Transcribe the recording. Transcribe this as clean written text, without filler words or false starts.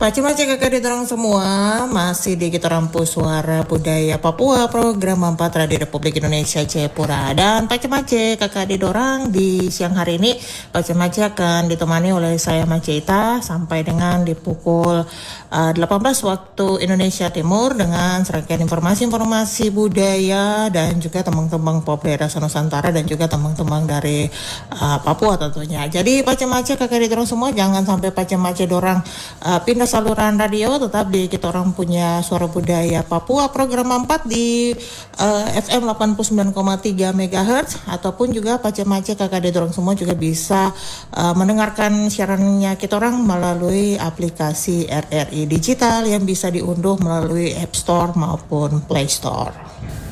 Macam-macam kakak ditorong semua masih di kita rampu suara budaya Papua program 4 Radio Republik Indonesia Jayapura dan macam-macam kakak didorang di siang hari ini macam-macam akan ditemani oleh saya Maceta sampai dengan di pukul 18 waktu Indonesia Timur dengan serangkaian informasi-informasi budaya dan juga tembang-tembang pop daerah Nusantara dan juga tembang-tembang dari Papua tentunya. Jadi macam-macam kakak didorong semua jangan sampai macam-macam dorang pindah saluran radio, tetap di kita orang punya suara budaya Papua program 4 di FM 89,3 MHz ataupun juga macam-macam kakak dorong semua juga bisa mendengarkan siarannya kita orang melalui aplikasi RRI Digital yang bisa diunduh melalui App Store maupun Play Store.